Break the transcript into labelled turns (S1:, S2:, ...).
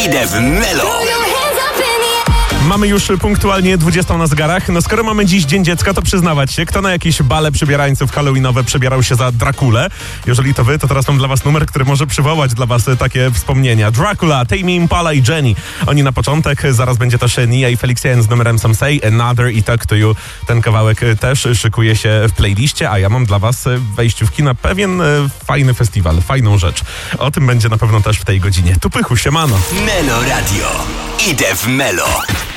S1: Idę w Melo.
S2: Mamy już punktualnie 20 na zegarach. No skoro mamy dziś Dzień Dziecka, to przyznawać się, kto na jakieś bale przebierańców halloweenowe przebierał się za Drakulę. Jeżeli to wy, to teraz mam dla was numer, który może przywołać dla was takie wspomnienia. Dracula, Tame Impala i Jenny. Oni na początek, zaraz będzie też Nia i Felix Jaehn z numerem Some Say, Another i Talk to You. Ten kawałek też szykuje się w playliście, a ja mam dla was wejściówki na pewien fajny festiwal, fajną rzecz. O tym będzie na pewno też w tej godzinie. Tu Pychu, siemano.
S1: Melo Radio. Idę w Melo.